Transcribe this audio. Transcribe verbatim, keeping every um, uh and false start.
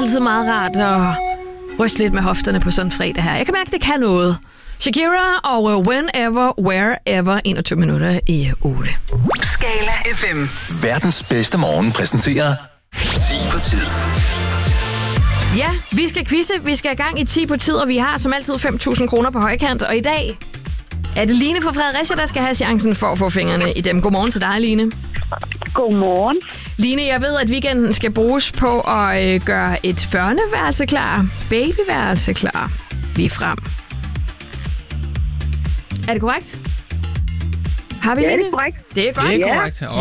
altid meget rart at ryste lidt med hofterne på sådan en fredag her. Jeg kan mærke, det kan noget. Shakira og Whenever, Wherever, enogtyve minutter i otte. Skala F M. Verdens bedste morgen præsenterer ti på tid. Ja, vi skal quizze. Vi skal i gang i ti på tid, og vi har som altid fem tusind kroner på højkant. Og i dag er det Line fra Fredericia, der skal have chancen for at få fingrene i dem. Godmorgen til dig, Line. Godmorgen. Line, jeg ved, at weekenden skal bruges på at øh, gøre et børneværelse klar, babyværelse klar, lige frem. Er det korrekt? Har vi Ja, det Line? er korrekt. Det er godt. Det er Ja. korrekt.